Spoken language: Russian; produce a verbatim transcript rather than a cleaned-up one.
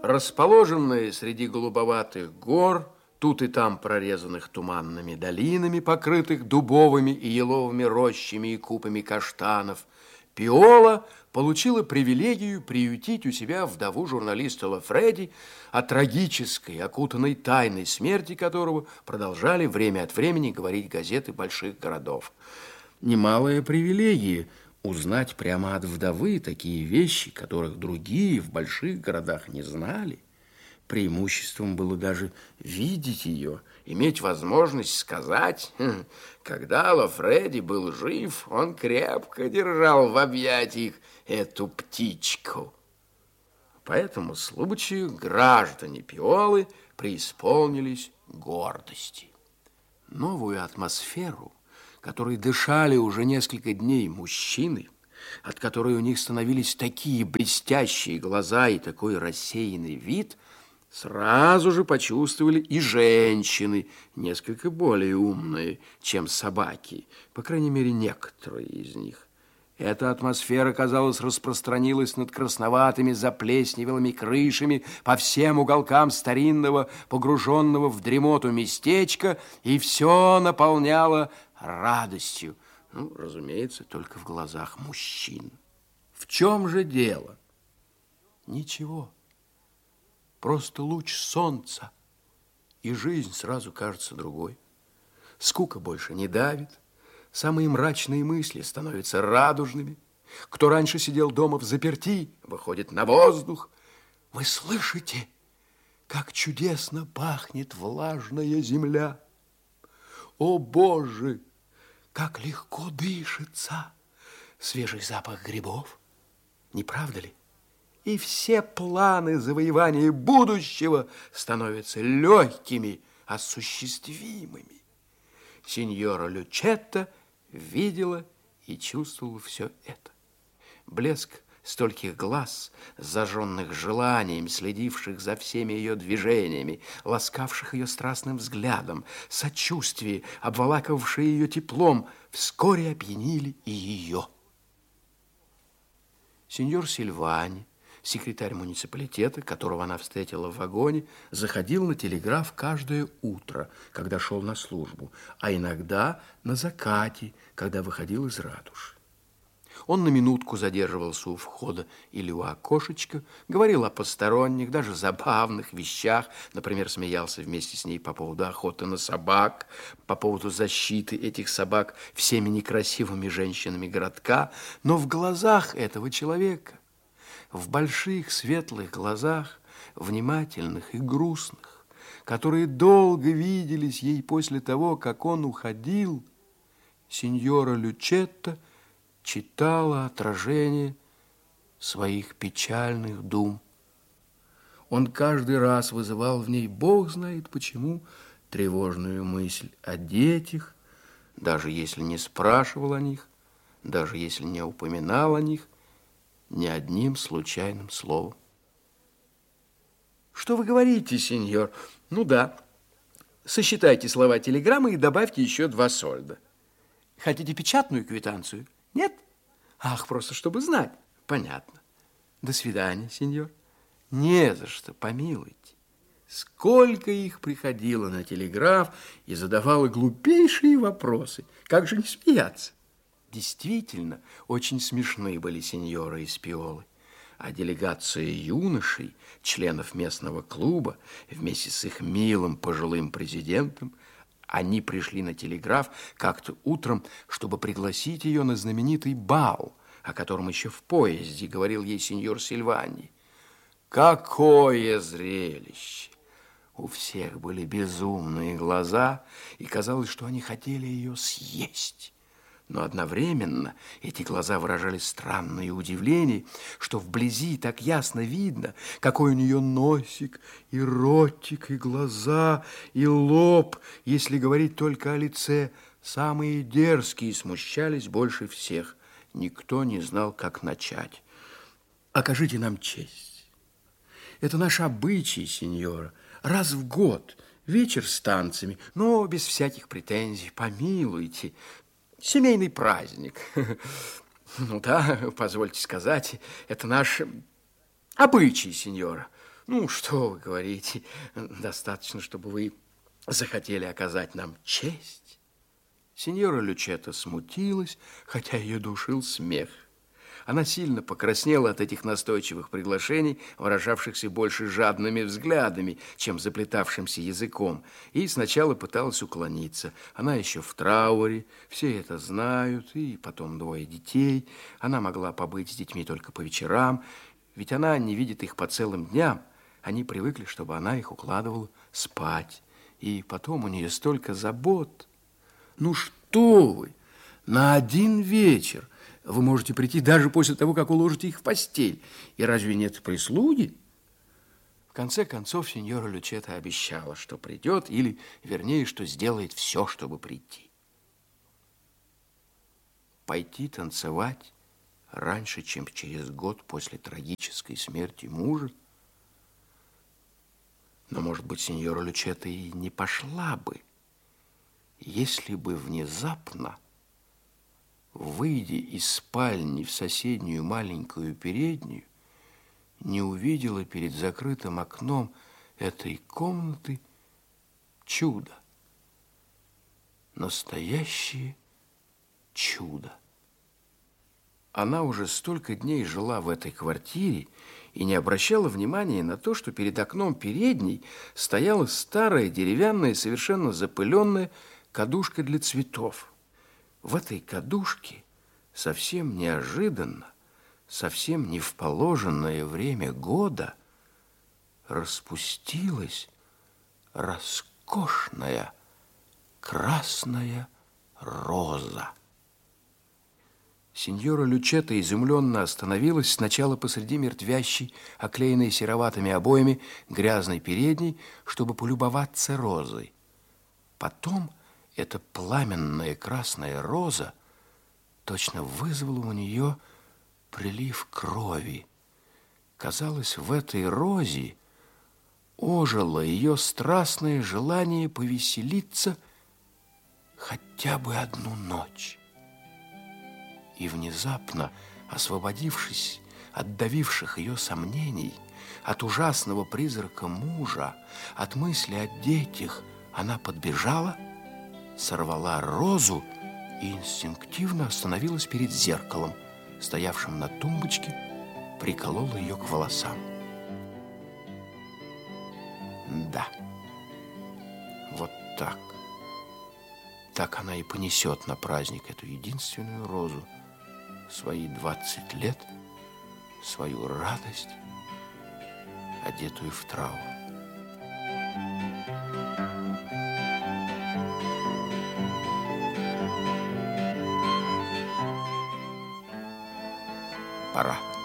Расположенные среди голубоватых гор, тут и там прорезанных туманными долинами, покрытых дубовыми и еловыми рощами и купами каштанов, Пиола получила привилегию приютить у себя вдову журналиста Лафреди, о трагической, окутанной тайной смерти которого продолжали время от времени говорить газеты больших городов. Немалая привилегия узнать прямо от вдовы такие вещи, которых другие в больших городах не знали. Преимуществом было даже видеть ее, иметь возможность сказать, когда Лафреди был жив, он крепко держал в объятиях эту птичку. По этому случаю граждане Пиолы преисполнились гордости. Новую атмосферу, которой дышали уже несколько дней мужчины, от которой у них становились такие блестящие глаза и такой рассеянный вид, сразу же почувствовали и женщины, несколько более умные, чем собаки, по крайней мере, некоторые из них. Эта атмосфера, казалось, распространилась над красноватыми заплесневелыми крышами по всем уголкам старинного, погруженного в дремоту местечка, и все наполняло радостью. Ну, разумеется, только в глазах мужчин. В чем же дело? Ничего. Просто луч солнца, и жизнь сразу кажется другой. Скука больше не давит, самые мрачные мысли становятся радужными. Кто раньше сидел дома взаперти, выходит на воздух. Вы слышите, как чудесно пахнет влажная земля? О, Боже, как легко дышится! Свежий запах грибов, не правда ли? И все планы завоевания будущего становятся легкими, осуществимыми. Синьора Лючетта видела и чувствовала все это. Блеск стольких глаз, зажженных желанием, следивших за всеми ее движениями, ласкавших ее страстным взглядом, сочувствие, обволакивавшее ее теплом, вскоре опьянили и ее. Сеньор Сильвани, секретарь муниципалитета, которого она встретила в вагоне, заходил на телеграф каждое утро, когда шел на службу, а иногда на закате, когда выходил из ратуши. Он на минутку задерживался у входа или у окошечка, говорил о посторонних, даже забавных вещах, например, смеялся вместе с ней по поводу охоты на собак, по поводу защиты этих собак всеми некрасивыми женщинами городка, но в глазах этого человека, в больших светлых глазах, внимательных и грустных, которые долго виделись ей после того, как он уходил, сеньора Лючетта читала отражение своих печальных дум. Он каждый раз вызывал в ней, Бог знает почему, тревожную мысль о детях, даже если не спрашивал о них, даже если не упоминал о них ни одним случайным словом. Что вы говорите, сеньор? Ну да, сосчитайте слова телеграммы и добавьте еще два сольда. Хотите печатную квитанцию? Нет? Ах, просто чтобы знать. Понятно. До свидания, сеньор. Не за что, помилуйте. Сколько их приходило на телеграф и задавало глупейшие вопросы. Как же не смеяться? Действительно, очень смешны были сеньоры из Пиолы. А делегация юношей, членов местного клуба, вместе с их милым пожилым президентом, они пришли на телеграф как-то утром, чтобы пригласить ее на знаменитый бал, о котором еще в поезде говорил ей сеньор Сильвани. Какое зрелище! У всех были безумные глаза, и казалось, что они хотели ее съесть. Но одновременно эти глаза выражали странное удивление, что вблизи так ясно видно, какой у нее носик, и ротик, и глаза, и лоб. Если говорить только о лице, самые дерзкие смущались больше всех. Никто не знал, как начать. Окажите нам честь. Это наш обычай, сеньора, раз в год, вечер с танцами, но без всяких претензий, помилуйте. Семейный праздник. Ну да, позвольте сказать, это наш обычай, сеньора. Ну, что вы говорите, достаточно, чтобы вы захотели оказать нам честь. Синьора Лючетта смутилась, хотя ее душил смех. Она сильно покраснела от этих настойчивых приглашений, выражавшихся больше жадными взглядами, чем заплетавшимся языком, и сначала пыталась уклониться. Она еще в трауре, все это знают, и потом двое детей. Она могла побыть с детьми только по вечерам, ведь она не видит их по целым дням. Они привыкли, чтобы она их укладывала спать. И потом у нее столько забот. Ну что вы, на один вечер вы можете прийти даже после того, как уложите их в постель. И разве нет прислуги? В конце концов, сеньора Лючетта обещала, что придет, или, вернее, что сделает все, чтобы прийти. Пойти танцевать раньше, чем через год после трагической смерти мужа? Но, может быть, сеньора Лючетта и не пошла бы, если бы внезапно, выйдя из спальни в соседнюю маленькую переднюю, не увидела перед закрытым окном этой комнаты чудо. Настоящее чудо. Она уже столько дней жила в этой квартире и не обращала внимания на то, что перед окном передней стояла старая деревянная, совершенно запыленная кадушка для цветов. В этой кадушке совсем неожиданно, совсем не в положенное время года распустилась роскошная красная роза. Сеньора Лючетта изумленно остановилась сначала посреди мертвящей, оклеенной сероватыми обоями грязной передней, чтобы полюбоваться розой. Потом эта пламенная красная роза точно вызвала у нее прилив крови. Казалось, в этой розе ожило ее страстное желание повеселиться хотя бы одну ночь. И внезапно, освободившись от давивших ее сомнений, от ужасного призрака мужа, от мысли о детях, она подбежала, сорвала розу и инстинктивно остановилась перед зеркалом, стоявшим на тумбочке, приколола ее к волосам. Да, вот так. Так она и понесет на праздник эту единственную розу, свои двадцать лет, свою радость, одетую в траур. Пора.